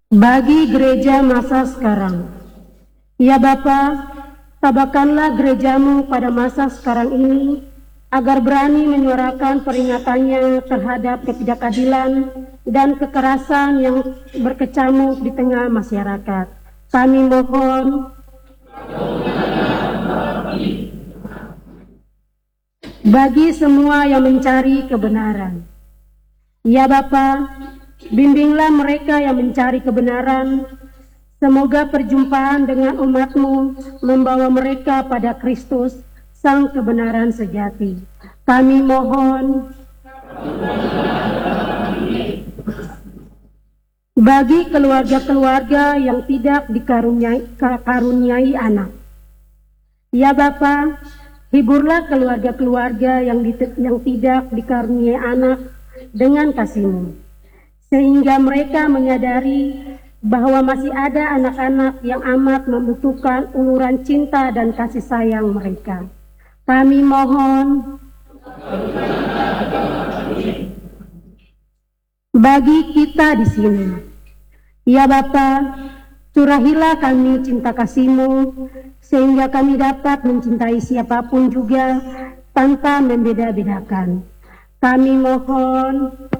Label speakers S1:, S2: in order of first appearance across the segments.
S1: bagi gereja masa sekarang. Ya Bapa, tabahkanlah gerejamu pada masa sekarang ini, agar berani menyuarakan peringatannya terhadap ketidakadilan dan kekerasan yang berkecamuk di tengah masyarakat. Kami mohon bagi semua yang mencari kebenaran. Ya Bapa, bimbinglah mereka yang mencari kebenaran. Semoga perjumpaan dengan umat-Mu membawa mereka pada Kristus, Sang kebenaran sejati. Kami mohon bagi keluarga-keluarga yang tidak dikaruniai anak. Ya Bapa, hiburlah keluarga-keluarga yang tidak dikaruniai anak dengan kasih-Mu, sehingga mereka menyadari bahwa masih ada anak-anak yang amat membutuhkan uluran cinta dan kasih sayang mereka. Kami mohon bagi kita di sini. Ya Bapa, curahilah kami cinta kasih-Mu, sehingga kami dapat mencintai siapapun juga tanpa membeda-bedakan. Kami mohon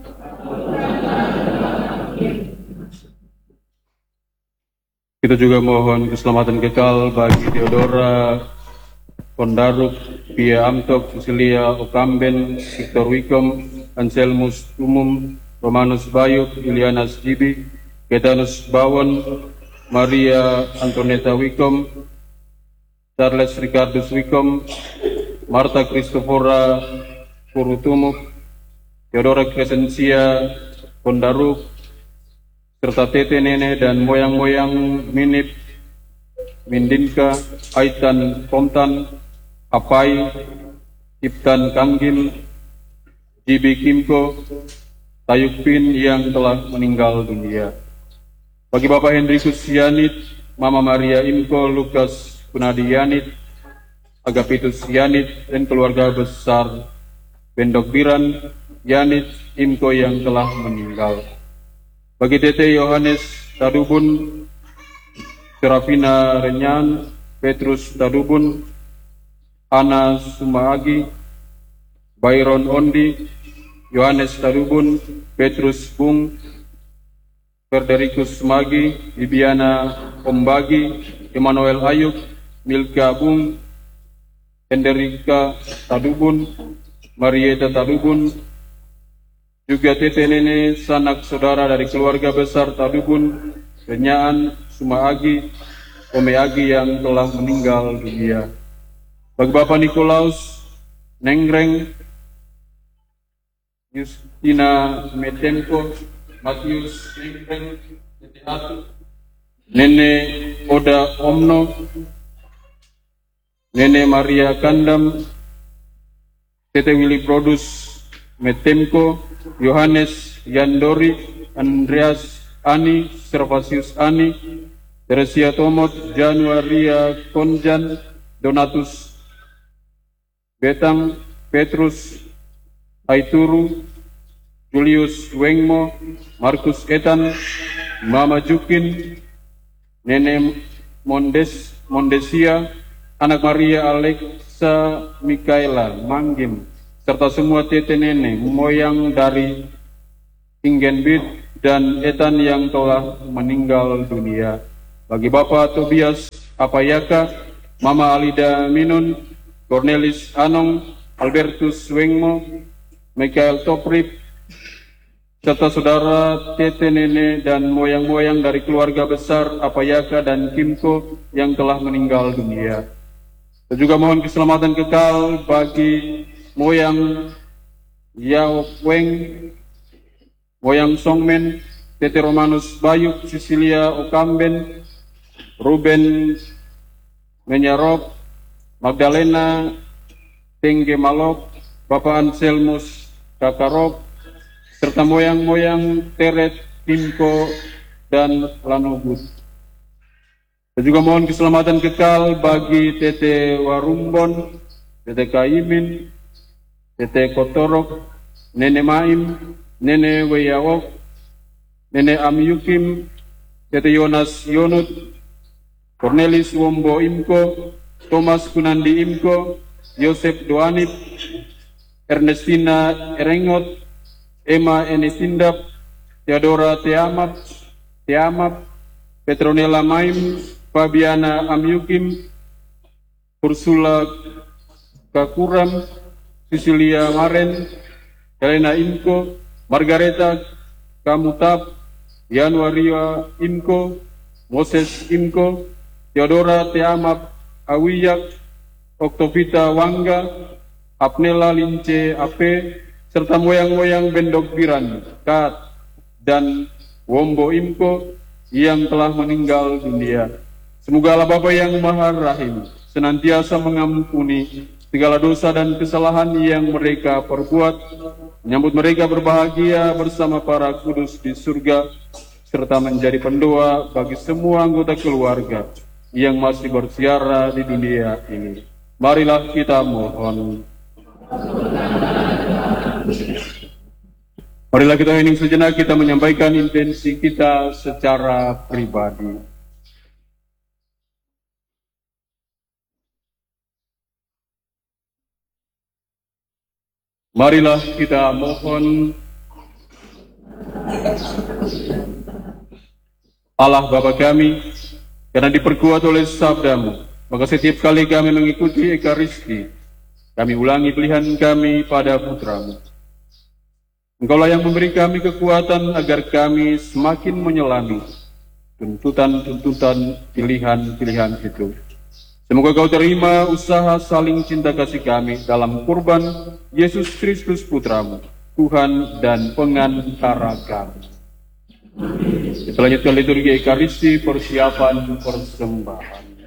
S2: kita juga mohon keselamatan kekal bagi Theodora Pondaruk, Pia Amtok, Cecilia Okamben, Victor Wikom, Anselmus Umum, Romanus Bayuk, Ilianas Jibi, Getanus Bawon, Maria Antoneta Wikom, Charles Ricardus Wikom, Marta Christofora Purutumuk, Theodora Crescencia Pondaruk, serta tete nene dan moyang-moyang Minip, Mindinka, Aitan Komtan, Apai, Iptan Kanggim, Jibi Kimko, Tayukpin yang telah meninggal dunia. Bagi Bapak Hendrikus Yanit, Mama Maria Imko, Lukas Kunadi Yanit, Agapitus Yanit, dan keluarga besar Bendok Biran Yanit Imko yang telah meninggal. Bagi Tete Yohanes Tadubun, Serafina Renyan, Petrus Tadubun, Ana Sumaagi, Byron Ondi, Yohanes Tadubun, Petrus Bung, Frederikus Sumagi, Bibiana Ombagi, Emmanuel Ayub, Milka Bung, Henderika Tadubun, Marieta Tadubun, juga Tete Nene sanak saudara dari keluarga besar Tadubun, Renyaan, Sumaagi, Omeagi yang telah meninggal dunia. Bagi Bapak Nikolaus Nengreng, Justina Metenko, Matius Nengreng, Tete Atu, Nene Oda Omno, Nene Maria Kandam, Tete Willy Produs Metemko, Yohanes Yandori, Andreas Ani, Servasius Ani, Teresia Tomot, Januaria Konjan, Donatus Betang, Petrus Aituru, Julius Wengmo, Markus Etan, Mama Jukin, Nene Mondesia, Anak Maria Alexa Mikaela Manggim, serta semua tete nene moyang dari Ingenbit dan Etan yang telah meninggal dunia. Bagi Bapak Tobias Apayaka, Mama Alida Minun, Cornelis Anong, Albertus Wengmo, Michael Toprip, serta saudara tete nene dan moyang-moyang dari keluarga besar Apayaka dan Kimko yang telah meninggal dunia. Saya juga mohon keselamatan kekal bagi moyang Yao Weng, moyang Songmen, Tete Romanus Bayuk, Cecilia Okamben, Ruben Menyarok, Magdalena Tengge Malok, Bapak Anselmus Kakarok, serta moyang-moyang Teret, Timko, dan Lanobus. Saya juga mohon keselamatan kekal bagi Tete Warumbon, Tete Kaimin, Tete Kotorok, Nene Maim, Nene Weyawok, Nene Amyukim, Tete Yonas Yonut, Cornelis Wombo Imko, Thomas Kunandi Imko, Yosef Doanip, Ernestina Erengot, Emma Enesindap, Theodora Teamap, Petronella Maim, Fabiana Amyukim, Ursula Kakuram, Cecilia Maren, Helena Imko, Margareta Kamutab, Yanuaria Imko, Moses Imko, Theodora Teamap Awiyak, Oktovita Wangga, Apnela Lince Ape, serta moyang-moyang Bendok Biran, Kat, dan Wombo Imko yang telah meninggal dunia. Semoga Allah Bapa yang Maha Rahim senantiasa mengampuni segala dosa dan kesalahan yang mereka perbuat, menyambut mereka berbahagia bersama para kudus di surga, serta menjadi pendoa bagi semua anggota keluarga yang masih bersiara di dunia ini. Marilah kita mohon. Marilah kita hening sejenak, kita menyampaikan intensi kita secara pribadi. Marilah kita mohon. Allah Bapa kami, karena diperkuat oleh sabdamu, maka setiap kali kami mengikuti Ekaristi, kami ulangi pilihan kami pada putramu. Engkaulah yang memberi kami kekuatan agar kami semakin menyelami tuntutan-tuntutan pilihan-pilihan itu. Semoga kau terima usaha saling cinta kasih kami dalam kurban Yesus Kristus putramu, Tuhan dan pengantara kami. Kita lanjutkan liturgi Ekaristi, persiapan persembahan.